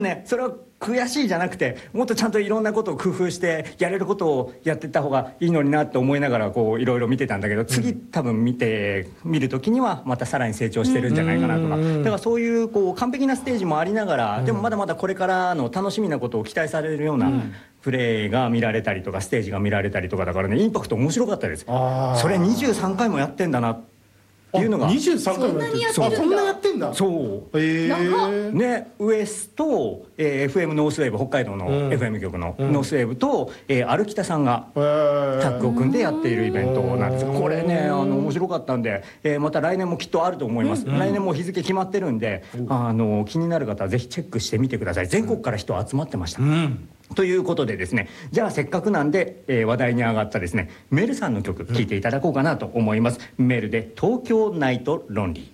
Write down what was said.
ね、それは悔しいじゃなくて、もっとちゃんといろんなことを工夫してやれることをやっていった方がいいのになって思いながらこういろいろ見てたんだけど、次多分見る時にはまたさらに成長してるんじゃないかなとか、だからそういうこう完璧なステージもありながら、でもまだまだこれからの楽しみなことを期待されるようなプレーが見られたりとか、ステージが見られたりとかだからね、インパクト面白かったです。それ23回もやってんだなっていうのが。 23回もやってる。そんなやってんだ。 そう。ね、ウエスと、FM ノースウェーブ、北海道の FM 局のノースウェーブと、アルキタさんがタッグを組んでやっているイベントなんです。これね、面白かったんで、また来年もきっとあると思います。来年も日付決まってるんで、気になる方はぜひチェックしてみてください。全国から人集まってました。ということでですね、じゃあせっかくなんで、話題に上がったですね、メルさんの曲聴いていただこうかなと思います。メルで東京ナイトロンリー。